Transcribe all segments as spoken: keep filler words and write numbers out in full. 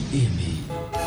M.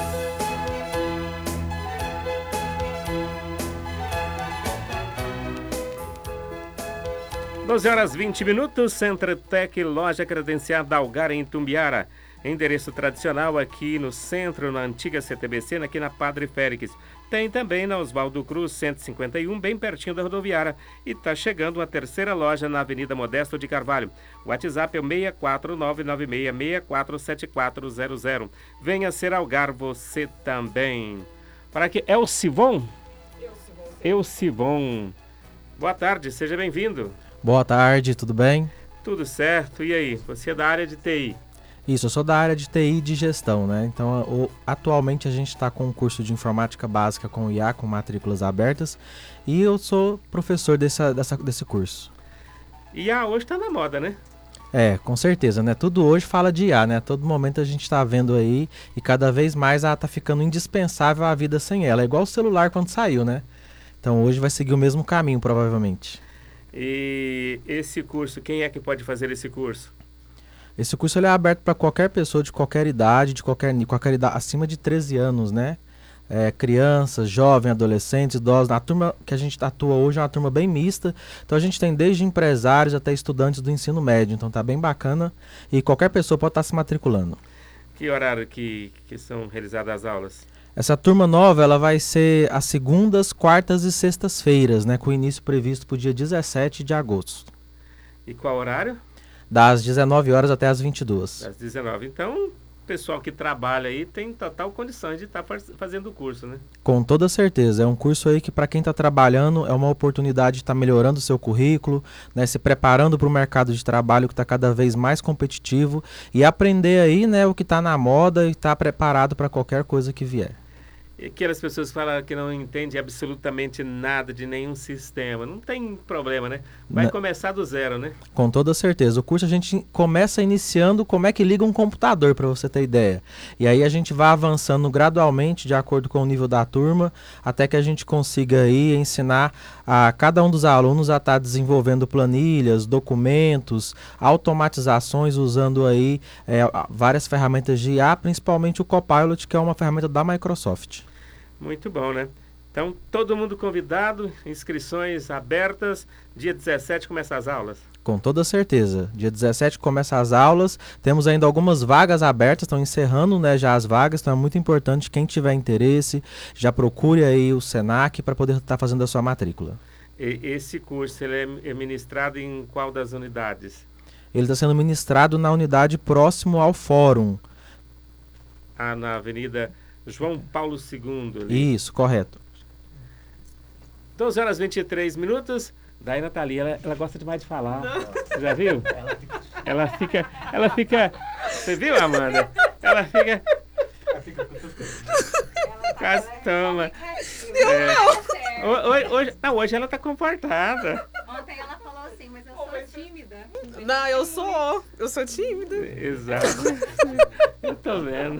doze horas e vinte minutos, Centro-Tec, loja credenciada Algar em Itumbiara. Endereço tradicional aqui no centro, na antiga C T B C, aqui na Padre Félix. Tem também na Oswaldo Cruz, cento e cinquenta e um, bem pertinho da rodoviária. E está chegando uma terceira loja na Avenida Modesto de Carvalho. O WhatsApp é o seis quatro nove nove seis seis quatro sete quatro zero zero. Venha ser Algar você também. Para que é o Sivon? Eu Sivon. Boa tarde, seja bem-vindo. Boa tarde, tudo bem? Tudo certo. E aí, você é da área de T I? Isso, eu sou da área de T I e de gestão, né? Então, o, atualmente a gente está com um curso de informática básica com o I A, com matrículas abertas, e eu sou professor dessa, dessa, desse curso. I A hoje está na moda, né? É, com certeza, né? Tudo hoje fala de I A, né? A todo momento a gente está vendo aí, e cada vez mais ela está ficando indispensável à vida sem ela. É igual o celular quando saiu, né? Então, hoje vai seguir o mesmo caminho, provavelmente. E esse curso, quem é que pode fazer esse curso? Esse curso ele é aberto para qualquer pessoa de qualquer idade, de qualquer, qualquer idade, acima de treze anos, né? É, crianças, jovens, adolescentes, idosos. A turma que a gente atua hoje é uma turma bem mista. Então a gente tem desde empresários até estudantes do ensino médio. Então tá bem bacana e qualquer pessoa pode estar se matriculando. Que horário que, que são realizadas as aulas? Essa turma nova ela vai ser às segundas, quartas e sextas-feiras, né? Com início previsto para o dia dezessete de agosto. E qual horário? Das dezenove horas até as vinte e duas. Das dezenove. Então, o pessoal que trabalha aí tem total condições de estar fazendo o curso, né? Com toda certeza. É um curso aí que para quem está trabalhando é uma oportunidade de estar tá melhorando o seu currículo, né, se preparando para o mercado de trabalho que está cada vez mais competitivo e aprender aí, né, o que está na moda e estar tá preparado para qualquer coisa que vier. E aquelas pessoas que falam que não entendem absolutamente nada de nenhum sistema. Não tem problema, né? Vai Na... começar do zero, né? Com toda certeza. O curso a gente começa iniciando como é que liga um computador, para você ter ideia. E aí a gente vai avançando gradualmente, de acordo com o nível da turma, até que a gente consiga aí ensinar a cada um dos alunos a estar tá desenvolvendo planilhas, documentos, automatizações, usando aí é, várias ferramentas de I A, principalmente o Copilot, que é uma ferramenta da Microsoft. Muito bom, né? Então, todo mundo convidado, inscrições abertas, dia dezessete começa as aulas. Com toda certeza. Dia dezessete começa as aulas, temos ainda algumas vagas abertas, estão encerrando, né, já as vagas, então é muito importante, quem tiver interesse, já procure aí o Senac para poder estar tá fazendo a sua matrícula. E esse curso, ele é ministrado em qual das unidades? Ele está sendo ministrado na unidade próximo ao fórum. Ah, na Avenida João Paulo segundo. Ali. Isso, correto. doze horas e vinte e três minutos. Daí, Nathalie, ela, ela gosta demais de falar. Você já viu? Ela fica... Ela fica... Você viu, Amanda? Ela fica... Castoma. É. Hoje, hoje, não, hoje ela tá comportada. Ontem ela falou assim, mas eu sou tímida. Não, eu sou. Eu sou tímida. Exato. Eu tô vendo.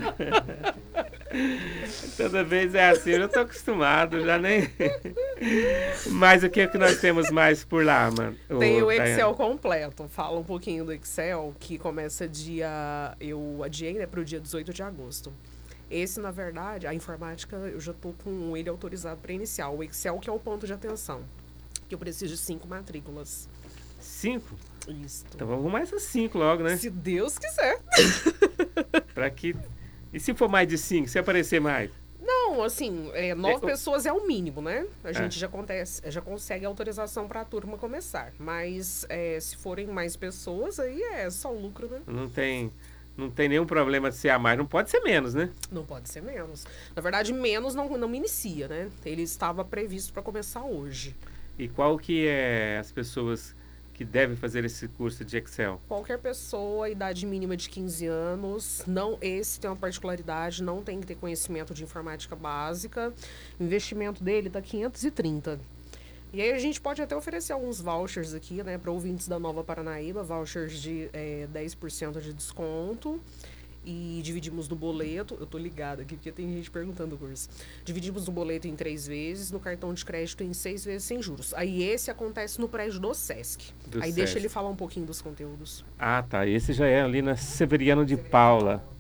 Toda vez é assim, eu tô acostumado, já nem... Mas o que é que nós temos mais por lá, mano? Tem o Excel completo. Fala um pouquinho do Excel, que começa dia... Eu adiei, né, pro dia dezoito de agosto. Esse, na verdade, a informática, eu já tô com ele autorizado para iniciar. O Excel que é o ponto de atenção. Que eu preciso de cinco matrículas. Cinco? Isso. Então vamos arrumar essas cinco logo, né? Se Deus quiser. Pra que... E se for mais de cinco, se aparecer mais? Não, assim, é, nove É, pessoas é o mínimo, né? A É. gente já, acontece, já consegue autorização para a turma começar. Mas é, se forem mais pessoas, aí é só lucro, né? Não tem, não tem nenhum problema de ser a mais. Não pode ser menos, né? Não pode ser menos. Na verdade, menos não, não me inicia, né? Ele estava previsto para começar hoje. E qual que é as pessoas que devem fazer esse curso de Excel? Qualquer pessoa, idade mínima de quinze anos, não, esse tem uma particularidade, não tem que ter conhecimento de informática básica. O investimento dele tá quinhentos e trinta. E aí a gente pode até oferecer alguns vouchers aqui, né, para ouvintes da Nova Paranaíba, vouchers de é, dez por cento de desconto. E dividimos no boleto, eu tô ligada aqui porque tem gente perguntando o curso. Dividimos no boleto em três vezes, no cartão de crédito em seis vezes sem juros. Aí esse acontece no prédio do Sesc. Do Aí Sesc. deixa ele falar um pouquinho dos conteúdos. Ah, tá. Esse já é ali na Severiano de Paula.